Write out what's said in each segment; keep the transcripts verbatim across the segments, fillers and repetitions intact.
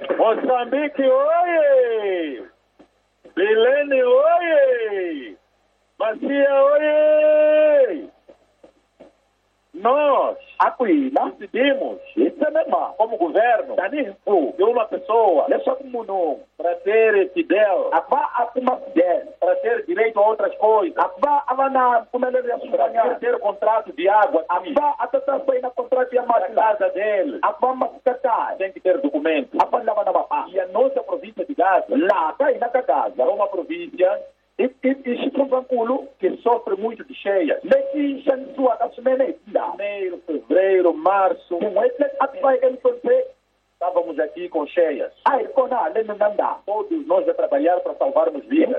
Moçambique, oie! Belene, oie! Macia, oie! Nós, aqui, decidimos, isso é mesmo, como governo, de uma pessoa, para ter Fidel, para ter direito a outras coisas, para ter contrato de água, a casa dele, tem que ter documento. E a nossa província de Gaza, lá, é uma província que sofre muito de cheias. Janeiro, fevereiro, março. Estávamos aqui com cheias. Todos nós a trabalhar para salvarmos vidas.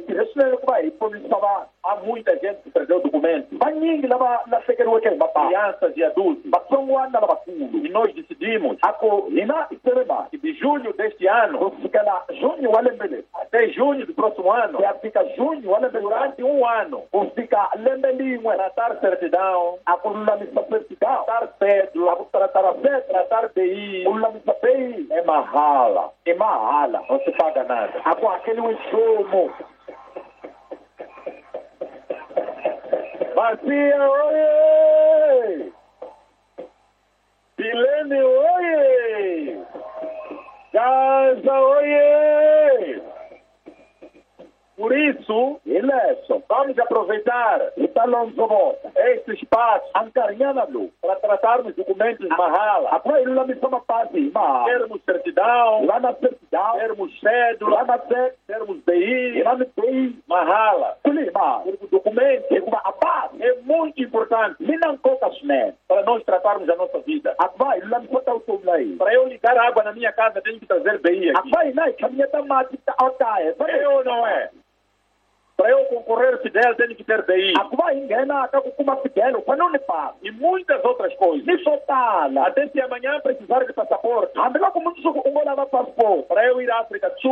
Há muita gente que perdeu documentos. Crianças e adultos. E nós decidimos que de julho deste ano até junho do próximo ano, durante um ano, tratar certidão, tratar cédula, tratar P I, é mahala. É mahala. Não se paga nada. Aquele insumo. Bacia, oie! Pilene, oie! Gaza, oie! Por isso, vamos aproveitar este espaço para tratarmos documentos mahala. Termos certidão, termos cédula, termos B I, mahala. Porque o documento é muito importante para nós tratarmos a nossa vida. Para eu ligar água na minha casa, tenho que trazer B I aqui. É ou não é? Para eu concorrer ao Fidel, tenho que ter B I. E muitas outras coisas. Até se amanhã precisar de passaporte. Para eu ir à África do Sul,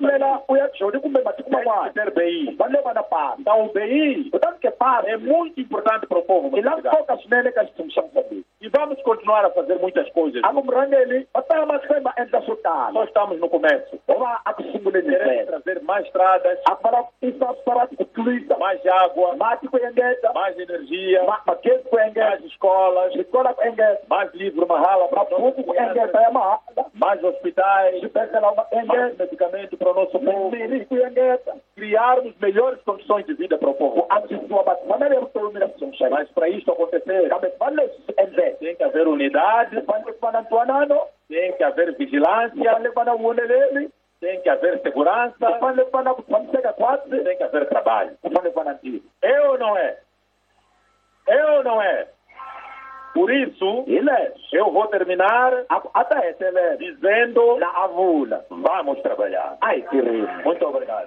tenho que ter B I. Então o B I é muito importante para o povo. E vamos continuar a fazer muitas coisas. Nós estamos no começo. Queremos trazer mais estradas, mais água, mais energia, mais escolas, mais livro mahala para todos, mais hospitais, mais medicamento para o nosso povo, criarmos melhores condições de vida para o povo. Mas para isso acontecer, tem que haver unidade, tem que haver vigilância, tem que haver segurança, tem que haver trabalho. É ou não é? É ou não é? Por isso, eu vou terminar dizendo na avula, vamos trabalhar. Ai, que lindo. Muito obrigado.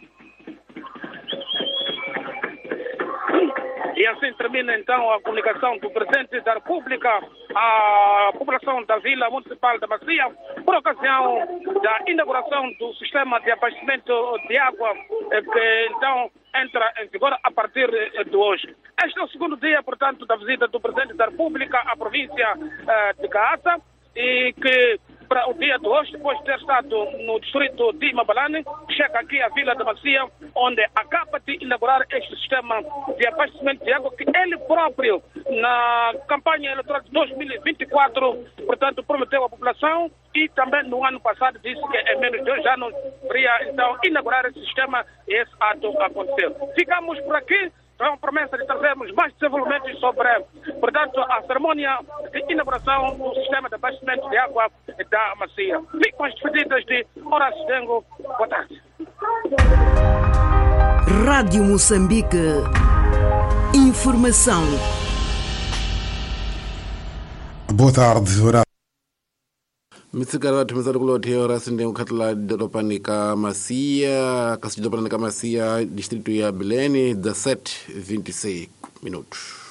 E assim termina então a comunicação do Presidente da República à população da Vila Municipal da Bacia por ocasião da inauguração do sistema de abastecimento de água que então entra em vigor a partir de hoje. Este é o segundo dia, portanto, da visita do Presidente da República à província de Gaza e que para o dia de hoje, depois de ter estado no distrito de Mabalane, chega aqui à Vila da Bacia, onde acaba de inaugurar este sistema de abastecimento de água que ele próprio, na campanha eleitoral de dois mil e vinte e quatro, portanto, prometeu à população e também no ano passado disse que em menos de dois anos iria, então, inaugurar esse sistema e esse ato aconteceu. Ficamos por aqui. É uma promessa de trazermos mais desenvolvimentos sobre, portanto, a cerimônia de inauguração do sistema de abastecimento de água da Macia. Fico com as despedidas de Horácio Dengo. Boa tarde. Rádio Moçambique. Informação. Boa tarde, Horácio. Mitsigara tumizali kuloti Horácio Ndengo khatala dodopani ka Macia, kasi dodopani ka Macia, distrito ya Belene, dezessete e vinte e seis minutos.